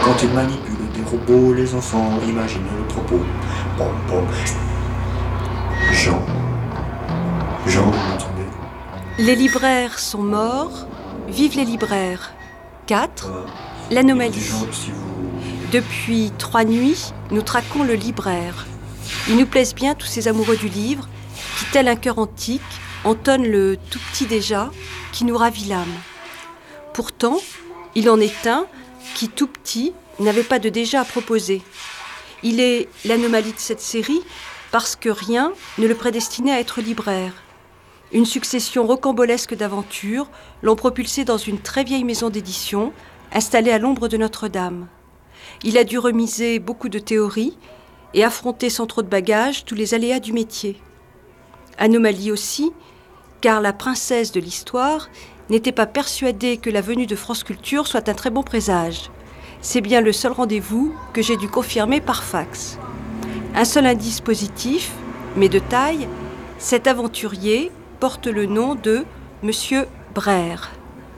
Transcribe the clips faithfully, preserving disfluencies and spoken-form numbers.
Quand ils manipulent des robots, les enfants imaginent le propos. Bon, bon. Jean. Jean, vous m'entendez? Les libraires sont morts, vivent les libraires. quatre. Euh, L'anomalie. Jean, si vous... Depuis trois nuits, nous traquons le libraire. Ils nous plaisent bien, tous ces amoureux du livre, qui, tel un cœur antique, entonnent le tout petit déjà, qui nous ravit l'âme. Pourtant, il en est un qui, tout petit, n'avait pas de déjà à proposer. Il est l'anomalie de cette série parce que rien ne le prédestinait à être libraire. Une succession rocambolesque d'aventures l'ont propulsé dans une très vieille maison d'édition, installée à l'ombre de Notre-Dame. Il a dû remiser beaucoup de théories et affronter sans trop de bagages tous les aléas du métier. Anomalie aussi, car la princesse de l'histoire n'était pas persuadée que la venue de France Culture soit un très bon présage. C'est bien le seul rendez-vous que j'ai dû confirmer par fax. Un seul indice positif, mais de taille, cet aventurier porte le nom de Monsieur Brère.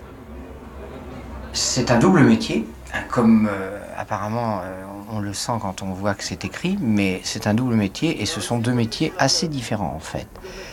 C'est un double métier, comme euh, apparemment euh, on le sent quand on voit que c'est écrit, mais c'est un double métier et ce sont deux métiers assez différents en fait.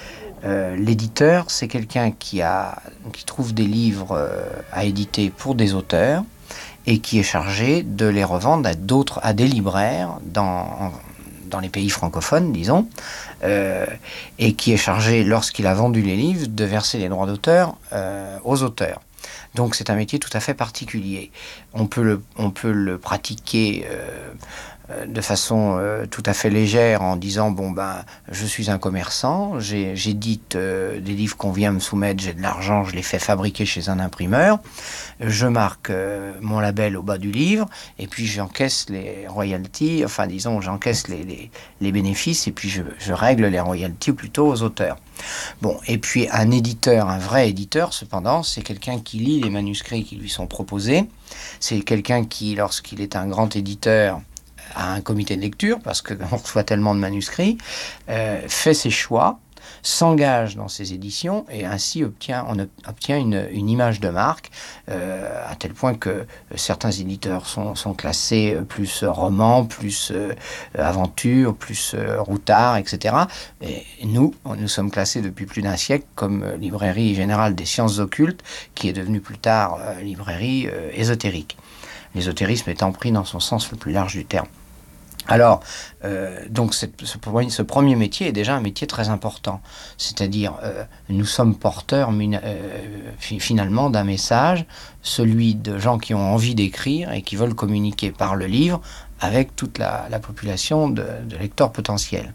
Euh, l'éditeur, c'est quelqu'un qui, a, qui trouve des livres euh, à éditer pour des auteurs et qui est chargé de les revendre à d'autres, à des libraires dans, dans les pays francophones, disons, euh, et qui est chargé, lorsqu'il a vendu les livres, de verser les droits d'auteur euh, aux auteurs. Donc c'est un métier tout à fait particulier. On peut le, on peut le pratiquer euh, de façon euh, tout à fait légère en disant bon ben je suis un commerçant, j'ai, j'édite euh, des livres qu'on vient me soumettre, j'ai de l'argent, je les fais fabriquer chez un imprimeur, je marque euh, mon label au bas du livre et puis j'encaisse les royalties, enfin disons j'encaisse les, les, les bénéfices et puis je, je règle les royalties plutôt aux auteurs. Bon, et puis un éditeur, un vrai éditeur cependant, c'est quelqu'un qui lit les manuscrits qui lui sont proposés, c'est quelqu'un qui, lorsqu'il est un grand éditeur, a un comité de lecture, parce qu'on reçoit tellement de manuscrits, euh, fait ses choix, s'engage dans ses éditions et ainsi obtient, on obtient une, une image de marque, euh, à tel point que certains éditeurs sont, sont classés plus romans, plus euh, aventure, plus euh, routard, et cetera. Et nous, nous sommes classés depuis plus d'un siècle comme euh, librairie générale des sciences occultes, qui est devenue plus tard euh, librairie euh, ésotérique. L'ésotérisme étant pris dans son sens le plus large du terme. Alors, euh, donc cette, ce, ce premier métier est déjà un métier très important. C'est-à-dire, euh, nous sommes porteurs euh, finalement d'un message, celui de gens qui ont envie d'écrire et qui veulent communiquer par le livre avec toute la, la population de, de lecteurs potentiels.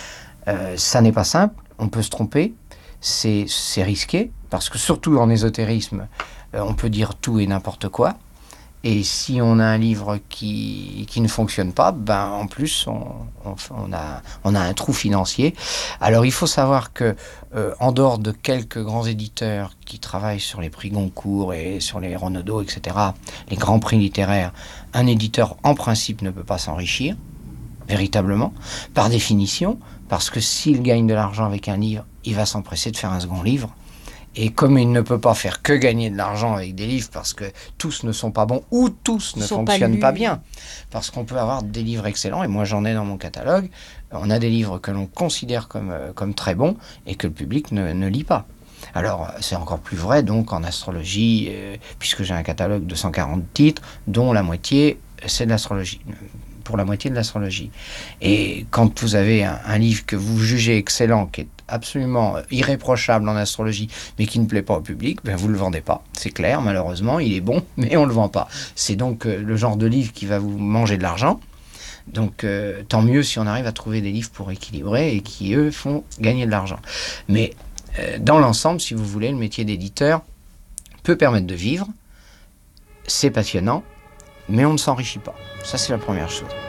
Euh, ça n'est pas simple, on peut se tromper, c'est, c'est risqué, parce que surtout en ésotérisme, euh, on peut dire tout et n'importe quoi. Et si on a un livre qui, qui ne fonctionne pas, ben en plus on, on, on, a, on a un trou financier. Alors il faut savoir que euh, en dehors de quelques grands éditeurs qui travaillent sur les prix Goncourt et sur les Renaudot, et cetera, les grands prix littéraires, un éditeur en principe ne peut pas s'enrichir, véritablement, par définition, parce que s'il gagne de l'argent avec un livre, il va s'empresser de faire un second livre. Et comme il ne peut pas faire que gagner de l'argent avec des livres parce que tous ne sont pas bons ou tous ne fonctionnent pas, pas bien, parce qu'on peut avoir des livres excellents, et moi j'en ai dans mon catalogue, on a des livres que l'on considère comme, comme très bons et que le public ne, ne lit pas. Alors c'est encore plus vrai donc en astrologie, euh, puisque j'ai un catalogue de cent quarante titres, dont la moitié c'est de l'astrologie. Pour la moitié de l'astrologie. Et quand vous avez un, un livre que vous jugez excellent, qui est absolument irréprochable en astrologie, mais qui ne plaît pas au public, ben vous ne le vendez pas. C'est clair, malheureusement, il est bon, mais on ne le vend pas. C'est donc euh, le genre de livre qui va vous manger de l'argent. Donc euh, tant mieux si on arrive à trouver des livres pour équilibrer et qui, eux, font gagner de l'argent. Mais euh, dans l'ensemble, si vous voulez, le métier d'éditeur peut permettre de vivre. C'est passionnant, mais on ne s'enrichit pas. Ça, c'est la première chose.